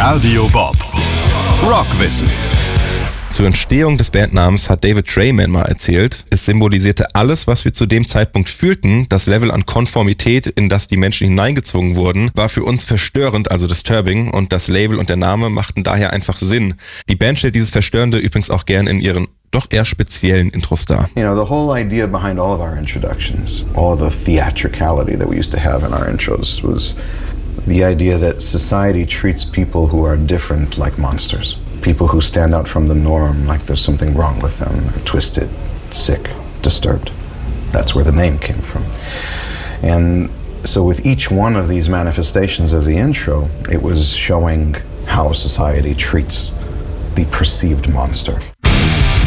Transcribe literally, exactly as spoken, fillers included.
Radio Bob. Rockwissen. Zur Entstehung des Bandnamens hat David Draiman mal erzählt, es symbolisierte alles, was wir zu dem Zeitpunkt fühlten. Das Level an Konformität, in das die Menschen hineingezwungen wurden, war für uns verstörend, also disturbing, und das Label und der Name machten daher einfach Sinn. Die Band stellt dieses Verstörende übrigens auch gern in ihren doch eher speziellen Intros dar. You know, the whole idea behind all of our introductions, all the theatricality that we used to have in our intros was the idea that society treats people who are different like monsters. People who stand out from the norm, like there's something wrong with them, twisted, sick, disturbed. That's where the name came from. And so with each one of these manifestations of the intro, it was showing how society treats the perceived monster.